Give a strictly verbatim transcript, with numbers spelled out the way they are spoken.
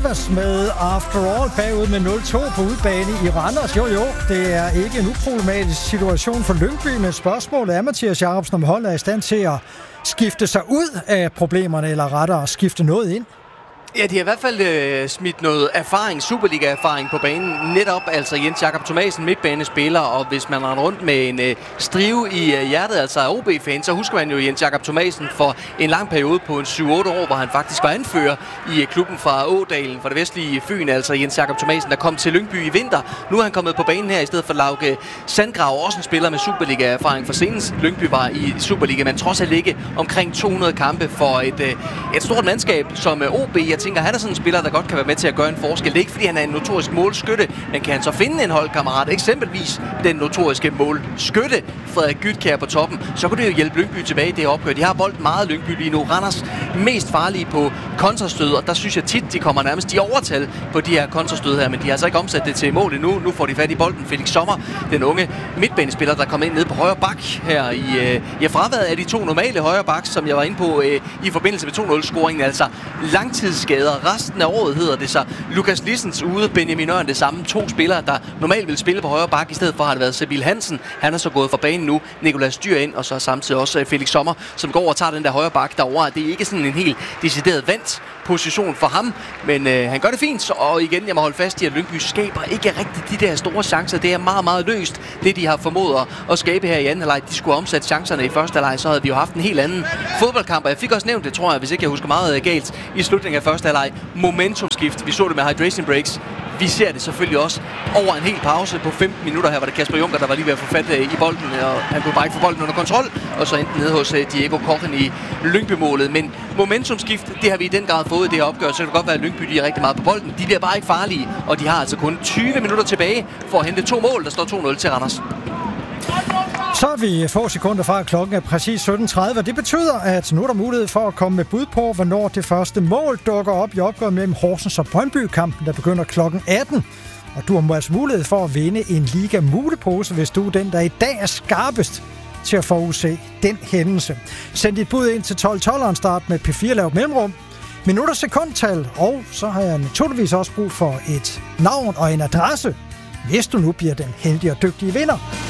Rivers med After All bagud med nul to på udebane i Randers. Jo jo, det er ikke en uproblematisk situation for Lyngby, men spørgsmålet er, Mathias Jacobsen, om holdet er i stand til at skifte sig ud af problemerne, eller rettere skifte noget ind. Ja, de har i hvert fald øh, smidt noget erfaring, Superliga-erfaring på banen. Netop altså Jens Jakob Thomasen, midtbanespiller, og hvis man render rundt med en øh, strive i øh, hjertet, altså O B-fan, så husker man jo Jens Jakob Thomasen for en lang periode på en syv otte år, hvor han faktisk var anfører i øh, klubben fra Ådalen, fra det vestlige Fyn, altså Jens Jakob Thomasen, der kom til Lyngby i vinter. Nu er han kommet på banen her i stedet for Lauke Sandgrav, også en spiller med Superliga-erfaring, for senest Lyngby var i Superliga, men trods alt ikke omkring to hundrede kampe for et, øh, et stort mandskab som øh, O B. Jeg tænker, han er sådan en spiller, der godt kan være med til at gøre en forskel. Det er ikke, fordi han er en notorisk målskytte, men kan han så finde en holdkammerat, eksempelvis den notoriske målskytte Frederik Gytkjær på toppen, så kunne det jo hjælpe Lyngby tilbage i det opgør. De har bolden meget Lyngby lige nu. Randers mest farlige på kontrastød, og der synes jeg tit, de kommer nærmest i overtal på de her kontrastød her, men de har altså ikke omsat det til mål endnu. Nu får de fat i bolden. Felix Sommer, den unge midtbanespiller, der kommer ind nede på højre bak her i øh, ja, fraværet af de to normale højre baks, som jeg var inde på øh, i forbindelse med to nul-scoringen, altså langtidsskader. Resten af året hedder det så Lukas Lissens ude, Benjamin Ørn det samme. To spillere, der normalt vil spille på højre bak. I stedet for har det været Sebil Hansen. Han er så gået fra banen nu. Nicolas Dyr ind, og så samtidig også Felix Sommer, som går og tager den der højre bak derovre. Det er ikke sådan en helt decideret vandt position for ham, men øh, han gør det fint. Og igen, jeg må holde fast i, at Lyngby skaber ikke rigtig de der store chancer. Det er meget, meget løst, det de har formået at skabe her i anden halvleg. De skulle omsætte chancerne i første halvleg, så havde vi jo haft en helt anden fodboldkamp. Og jeg fik også nævnt det, tror jeg, hvis ikke jeg husker meget galt, i slutningen af første halvleg. Momentumskift. Vi så det med hydration breaks. Vi ser det selvfølgelig også over en hel pause på femten minutter. Her var det Kasper Junker, der var lige ved at få fat i bolden, og han kunne bare ikke få bolden under kontrol, og så endte nede hos Diego Kochen i Lyngby-målet. Men momentumskift, det har vi i den grad fået i det her opgør, så det kan godt være, at Lyngby de er rigtig meget på bolden. De bliver bare ikke farlige, og de har altså kun tyve minutter tilbage for at hente to mål. Der står to nul til Randers. Så er vi få sekunder fra, klokken er præcis sytten tredive. Det betyder, at nu er der mulighed for at komme med bud på, hvornår det første mål dukker op i opgøret mellem Horsens og Brøndby-kampen, der begynder klokken atten. Og du har altså mulighed for at vinde en Liga Mulepose, hvis du er den, der i dag er skarpest til at forudse den hændelse. Send dit bud ind til tolv tolv start med P fire lavt mellemrum, minutter sekundtal, og så har jeg naturligvis også brug for et navn og en adresse, hvis du nu bliver den heldige og dygtige vinder.